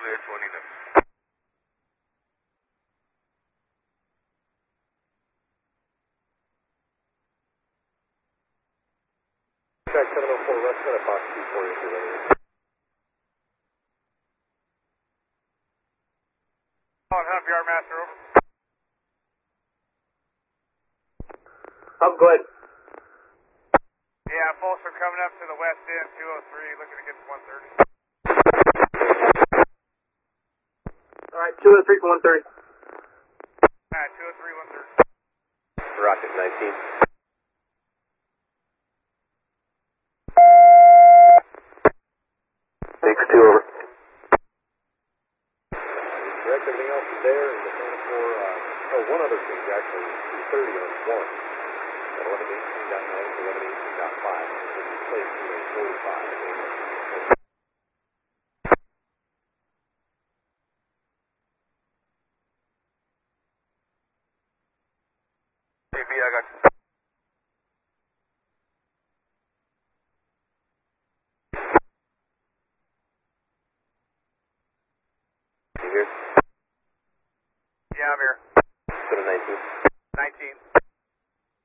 clear 20 now. Track 704 West, got a box 2 for you if you're ready. Half yard master, over. Go ahead. Yeah, Folsom coming up to the west end, 203, looking to get to 130. Alright, 203 for 130. Alright, 203, 130. Rocket 19. Takes 2 over. Correct, everything else is there, and the plan for, one other change actually, 230 on 1. 1118.9 to 1118.5, and replace to a 45. Hey, B, I got you. You here? Yeah, I'm here.